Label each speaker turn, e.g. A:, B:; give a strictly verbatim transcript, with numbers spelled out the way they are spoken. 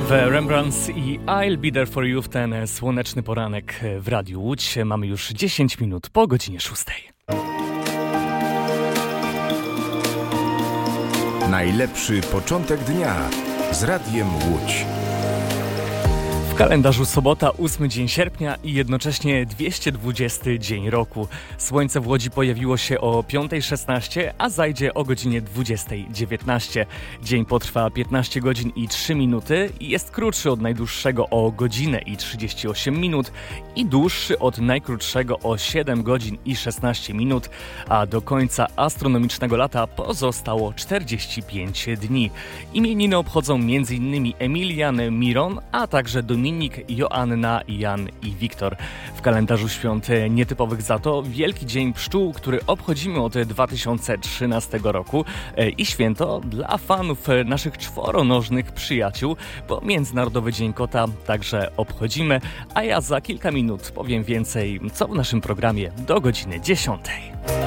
A: The Rembrandts i I'll Be There For You w ten słoneczny poranek w Radiu Łódź. Mamy już dziesięć minut po godzinie szóstej.
B: Najlepszy początek dnia z Radiem Łódź.
A: W kalendarzu sobota, ósmy dzień sierpnia i jednocześnie dwieście dwudziesty dzień roku. Słońce w Łodzi pojawiło się o piąta szesnaście, a zajdzie o godzinie dwudziesta dziewiętnaście. Dzień potrwa piętnaście godzin i trzy minuty i jest krótszy od najdłuższego o godzinę i trzydzieści osiem minut i dłuższy od najkrótszego o siedem godzin i szesnaście minut, a do końca astronomicznego lata pozostało czterdzieści pięć dni. Imieniny obchodzą m.in. Emilian, Miron, a także Dominik, Joanna, Jan i Wiktor. W kalendarzu świąt nietypowych za to Wielki Dzień Pszczół, który obchodzimy od dwa tysiące trzynastego roku i święto dla fanów naszych czworonożnych przyjaciół, bo Międzynarodowy Dzień Kota także obchodzimy, a ja za kilka minut powiem więcej, co w naszym programie do godziny dziesiątej.